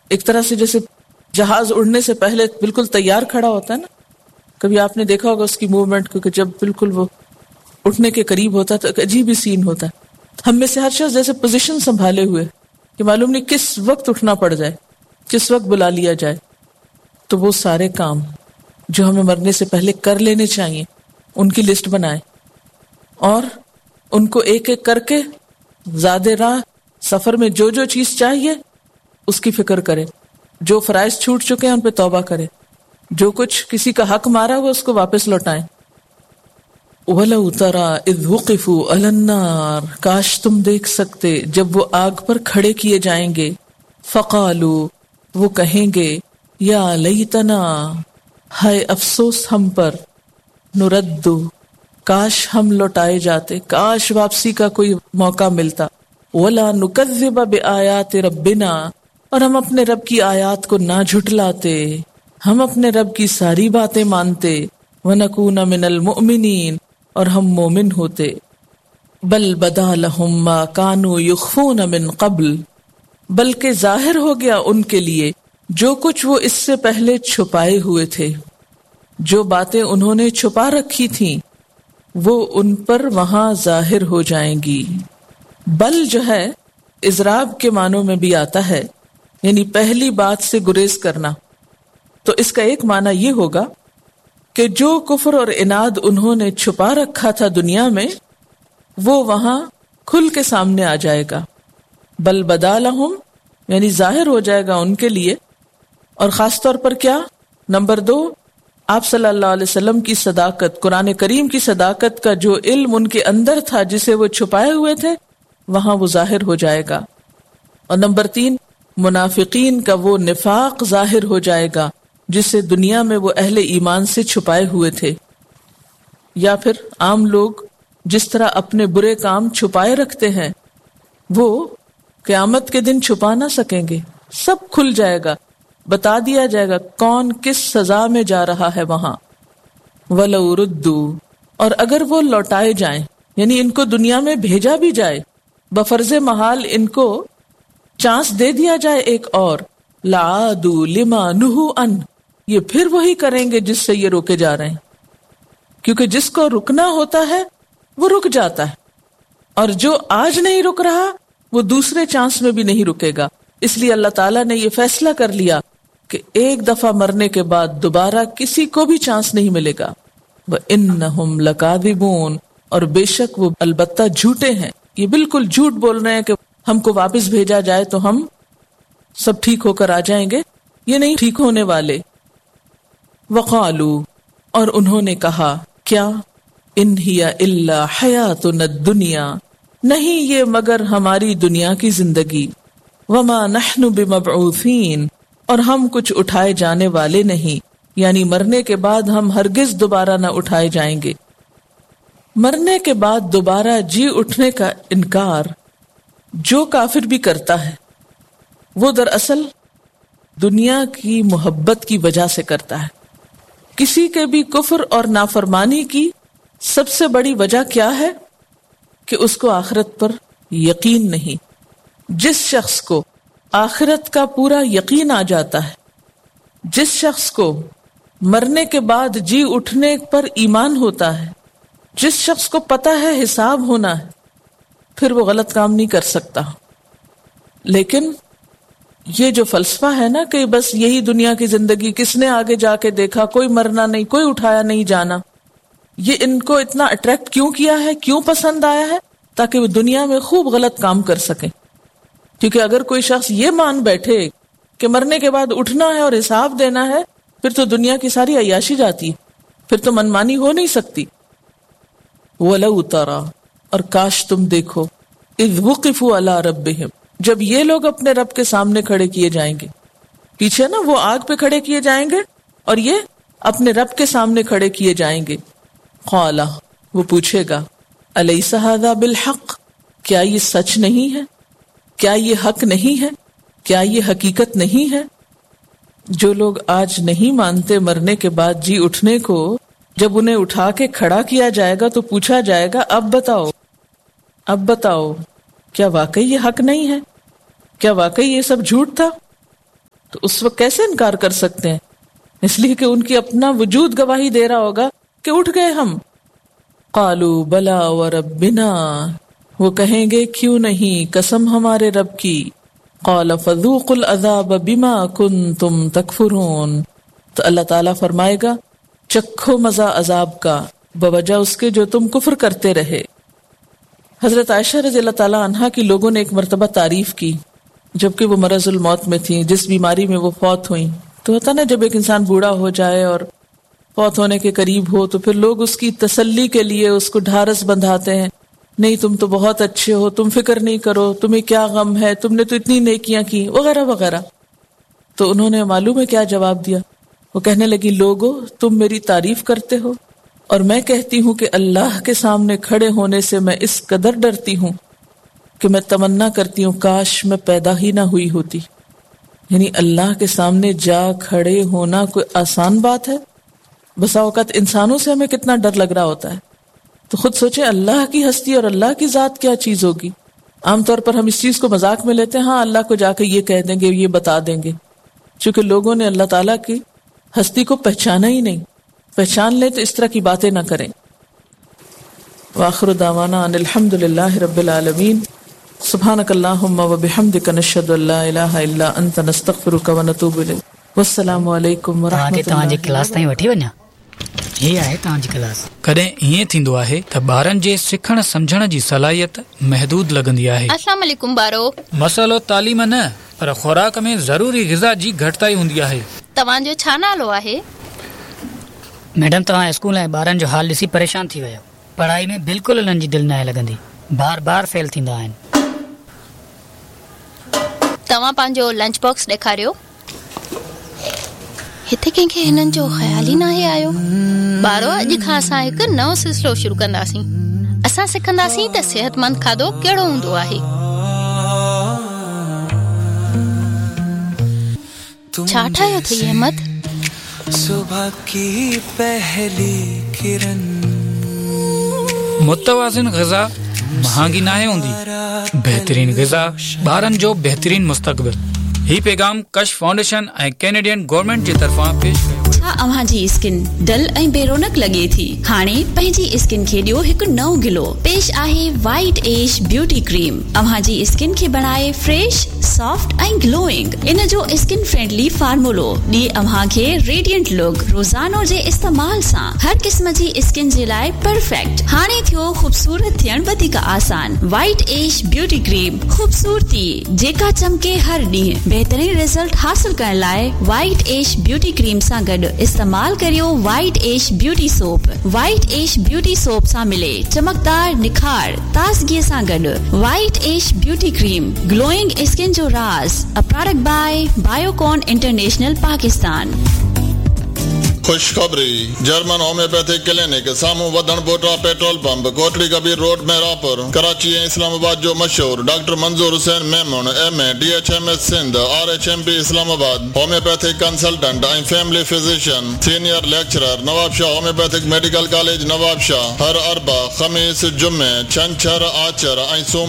ایک طرح سے جیسے جہاز اڑنے سے پہلے بالکل تیار کھڑا ہوتا ہے نا. کبھی آپ نے دیکھا ہوگا اس کی موومنٹ کو کہ جب بالکل وہ اٹھنے کے قریب ہوتا ہے تو ایک عجیب ہی سین ہوتا ہے. ہم میں سے ہر شخص جیسے پوزیشن سنبھالے ہوئے کہ معلوم نہیں کس وقت اٹھنا پڑ جائے, کس وقت بلا لیا جائے. تو وہ سارے کام جو ہمیں مرنے سے پہلے کر لینے چاہیے ان کی لسٹ بنائیں اور ان کو ایک ایک کر کے زیادہ راہ سفر میں جو جو چیز چاہیے اس کی فکر کرے. جو فرائض چھوٹ چکے ہیں ان پہ توبہ کرے, جو کچھ کسی کا حق مارا ہوا اس کو واپس لوٹائیں. وَلَوْ تَرَىٰ إِذْ وُقِفُوا عَلَى النَّارِ, کاش تم دیکھ سکتے جب وہ آگ پر کھڑے کیے جائیں گے. فَقَالُوا, وہ کہیں گے یا لیتنا, ہائے افسوس ہم پر. نُرَدُّ, کاش ہم لوٹائے جاتے, کاش واپسی کا کوئی موقع ملتا. وَلَا نُكَذِّبَ بِآيَاتِ رَبِّنَا, اور ہم اپنے رب کی آیات کو نہ جھٹلاتے, ہم اپنے رب کی ساری باتیں مانتے. وَنَكُونَ مِنَ الْمُؤْمِنِينَ, اور ہم مومن ہوتے. بل بدا لَهُم مَّا كَانُوا يُخْفُونَ مِن قَبْلُ, بلکہ ظاہر ہو گیا ان کے لیے جو کچھ وہ اس سے پہلے چھپائے ہوئے تھے. جو باتیں انہوں نے چھپا رکھی تھیں وہ ان پر وہاں ظاہر ہو جائیں گی. بل جو ہے اضراب کے معنوں میں بھی آتا ہے, یعنی پہلی بات سے گریز کرنا. تو اس کا ایک معنی یہ ہوگا کہ جو کفر اور عناد انہوں نے چھپا رکھا تھا دنیا میں وہ وہاں کھل کے سامنے آ جائے گا. بل بدا لہم, یعنی ظاہر ہو جائے گا ان کے لیے. اور خاص طور پر کیا؟ نمبر 2, آپ صلی اللہ علیہ وسلم کی صداقت, قرآن کریم کی صداقت کا جو علم ان کے اندر تھا جسے وہ چھپائے ہوئے تھے وہاں وہ ظاہر ہو جائے گا. اور نمبر 3, منافقین کا وہ نفاق ظاہر ہو جائے گا جسے دنیا میں وہ اہل ایمان سے چھپائے ہوئے تھے. یا پھر عام لوگ جس طرح اپنے برے کام چھپائے رکھتے ہیں وہ قیامت کے دن چھپا نہ سکیں گے, سب کھل جائے گا, بتا دیا جائے گا کون کس سزا میں جا رہا ہے وہاں. وَلَوْ رُدُّوا, اور اگر وہ لوٹائے جائیں, یعنی ان کو دنیا میں بھیجا بھی جائے, بفرض محال ان کو چانس دے دیا جائے ایک اور, لَعَادُوا لِمَا نُهُوا عَنْهُ, یہ پھر وہی کریں گے جس سے یہ روکے جا رہے ہیں. کیونکہ جس کو رکنا ہوتا ہے وہ رک جاتا ہے, اور جو آج نہیں رک رہا وہ دوسرے چانس میں بھی نہیں رکے گا. اس لیے اللہ تعالیٰ نے یہ فیصلہ کر لیا کہ ایک دفعہ مرنے کے بعد دوبارہ کسی کو بھی چانس نہیں ملے گا. وَإِنَّهُمْ لَكَاذِبُونَ, اور بے شک وہ البتہ جھوٹے ہیں, یہ بالکل جھوٹ بول رہے ہیں کہ ہم کو واپس بھیجا جائے تو ہم سب ٹھیک ہو کر آ جائیں گے, یہ نہیں ٹھیک ہونے والے. وَقَالُوا, اور انہوں نے کہا, کیا, إِنْ هِيَ إِلَّا حَيَاتُنَا الدُّنْيَا, نہیں یہ مگر ہماری دنیا کی زندگی. وَمَا نَحْنُ بِمَبْعُوثِينَ, اور ہم کچھ اٹھائے جانے والے نہیں, یعنی مرنے کے بعد ہم ہرگز دوبارہ نہ اٹھائے جائیں گے. مرنے کے بعد دوبارہ جی اٹھنے کا انکار جو کافر بھی کرتا ہے وہ دراصل دنیا کی محبت کی وجہ سے کرتا ہے. کسی کے بھی کفر اور نافرمانی کی سب سے بڑی وجہ کیا ہے کہ اس کو آخرت پر یقین نہیں. جس شخص کو آخرت کا پورا یقین آ جاتا ہے, جس شخص کو مرنے کے بعد جی اٹھنے پر ایمان ہوتا ہے, جس شخص کو پتہ ہے حساب ہونا ہے, پھر وہ غلط کام نہیں کر سکتا. لیکن یہ جو فلسفہ ہے نا کہ بس یہی دنیا کی زندگی, کس نے آگے جا کے دیکھا, کوئی مرنا نہیں, کوئی اٹھایا نہیں جانا, یہ ان کو اتنا اٹریکٹ کیوں کیا ہے, کیوں پسند آیا ہے؟ تاکہ وہ دنیا میں خوب غلط کام کر سکیں. کیونکہ اگر کوئی شخص یہ مان بیٹھے کہ مرنے کے بعد اٹھنا ہے اور حساب دینا ہے, پھر تو دنیا کی ساری عیاشی جاتی, پھر تو منمانی ہو نہیں سکتی. وَلَوْ تَرَىٰ, اور کاش تم دیکھو, اِذْ وُقِفُوا عَلَىٰ رَبِّهِمْ, جب یہ لوگ اپنے رب کے سامنے کھڑے کیے جائیں گے. پیچھے نا وہ آگ پہ کھڑے کیے جائیں گے اور یہ اپنے رب کے سامنے کھڑے کیے جائیں گے. قَالَ, وہ پوچھے گا, أَلَيْسَ هَذَا بِالْحَقِّ, کیا یہ سچ نہیں ہے, کیا یہ حق نہیں ہے, کیا یہ حقیقت نہیں ہے؟ جو لوگ آج نہیں مانتے مرنے کے بعد جی اٹھنے کو, جب انہیں اٹھا کے کھڑا کیا جائے گا تو پوچھا جائے گا, اب بتاؤ کیا واقعی یہ حق نہیں ہے, کیا واقعی یہ سب جھوٹ تھا؟ تو اس وقت کیسے انکار کر سکتے ہیں؟ اس لیے کہ ان کی اپنا وجود گواہی دے رہا ہوگا کہ اٹھ گئے ہم. قالوا بلا وربنا، وہ کہیں گے کیوں نہیں، قسم ہمارے رب کی. قال فذوقوا العذاب بما کنتم تکفرون، تو اللہ تعالیٰ فرمائے گا چکھو مزہ عذاب کا بوجہ اس کے جو تم کفر کرتے رہے. حضرت عائشہ رضی اللہ تعالیٰ عنہا کی لوگوں نے ایک مرتبہ تعریف کی جبکہ وہ مرض الموت میں تھیں، جس بیماری میں وہ فوت ہوئیں. تو ہوتا نا جب ایک انسان بوڑھا ہو جائے اور فوت ہونے کے قریب ہو تو پھر لوگ اس کی تسلی کے لیے اس کو ڈھارس بندھاتے ہیں، نہیں تم تو بہت اچھے ہو، تم فکر نہیں کرو، تمہیں کیا غم ہے، تم نے تو اتنی نیکیاں کی وغیرہ وغیرہ. تو انہوں نے معلوم ہے کیا جواب دیا؟ وہ کہنے لگی لوگو تم میری تعریف کرتے ہو اور میں کہتی ہوں کہ اللہ کے سامنے کھڑے ہونے سے میں اس قدر ڈرتی ہوں کہ میں تمنا کرتی ہوں کاش میں پیدا ہی نہ ہوئی ہوتی. یعنی اللہ کے سامنے جا کھڑے ہونا کوئی آسان بات ہے؟ بسا اوقات انسانوں سے ہمیں کتنا ڈر لگ رہا ہوتا ہے. تو خود سوچیں اللہ کی ہستی اور اللہ کی ذات کیا چیز ہوگی. عام طور پر ہم اس چیز کو مذاق میں لیتے ہیں، ہاں اللہ کو جا کے یہ کہہ دیں گے، یہ بتا دیں گے. چونکہ لوگوں نے اللہ تعالیٰ کی ہستی کو پہچانا ہی نہیں. پہچان لیں تو اس طرح کی باتیں نہ کریں. وآخر دعوانا ان الحمدللہ رب العالمین. سبحانک اللہم وبحمدک نشہد ان لا الہ الا انت نستغفرک ونتوب الیک. والسلام علیکم ورحمۃ اللہ. तव्हांजी क्लास ताईं वठी वञा. ही आहे तव्हांजी क्लास. कॾहिं ईअं थींदो आहे त ॿारनि जे सिखण सम्झण जी सलाहियत महदूद लॻंदी आहे. अस्सलाम वालेकुम ॿारो. मसइलो तालीम न पर खुराक में ज़रूरी ग़िज़ा जी घटिताई हूंदी आहे. तव्हांजो छा नालो आहे? मैडम तव्हां स्कूल ऐं ॿारनि जो हाल ॾिसी परेशान थी वियो. पढ़ाई में बिल्कुलु उन्हनि जी दिलि न आहे लॻंदी. बार बार फेल थींदा आहिनि. तव्हां पंहिंजो लंच बॉक्स ॾेखारियो. हिते कंहिंखे हिननि जो ख़्याल ई न आहे आयो. ॿारो अॼु खां असां हिकु नओं सिलसिलो शुरू कंदासीं. असां सिखंदासीं त सिहतमंद खाधो कहिड़ो हूंदो आहे. छा ठाहियो अथई अहमद? सुबह की पहली किरण. मुतवाज़िन ग़िज़ा महांगी नाहे हूंदी, बहितरीन ग़िज़ा ॿारनि जो बहितरीन मुस्तक़बिल. ही पैगाम कश फाउंडेशन ऐं कैनेडियन गवर्नमेंट जे तरफ़ां पेश कयो. छा अव्हां जी स्किन डल ऐं बेरोनक लॻे थी? हाणे पंहिंजी स्किन खे ॾियो हिकु नओं गिलो. पेश आहे वाइट एज ब्यूटी क्रीम. अव्हां जी स्किन खे बणाए फ्रेश, सॉफ्ट ऐं ग्लोइंग. इन जो स्किन फ्रेंडली फार्मूलो ॾिए अव्हां खे रेडियंट लुक. रोज़ानो जे इस्तेमाल सां हर क़िस्म जी स्किन जे लाइ परफेक्ट. हाणे थियो ख़ूबसूरत थियण वधीक आसान. वाइट एज ब्यूटी क्रीम, ख़ूबसूरती जेका चमके हर ॾींहुं. बहितरीन रिज़ल्ट हासिल करण लाइ वाइट एज ब्यूटी क्रीम सां गॾु इस्तेमाल करियो white as beauty soap. White as beauty soap सां मिले चमकदार निखार ताज़गीअ सां गॾु. White as beauty cream, glowing skin जो राज. A product bye Biocon international Pakistan. खुशखबरी. जर्मन होम्योपैथिक क्लिनिक सामू वधण बोटा petrol pump Kotri Kabir road में रापुर कराची ऐं इस्लामाबाद जो मशहूर डॉक्टर मंजूर Hussain Memon MA DHMS Sindh RHMP Islamabad homeopathic consultant ऐं family physician senior lecturer Nawab Shah homeopathic medical college Nawab Shah. हर अरबा खमीस जुमे छंछर आचर ऐं सूमर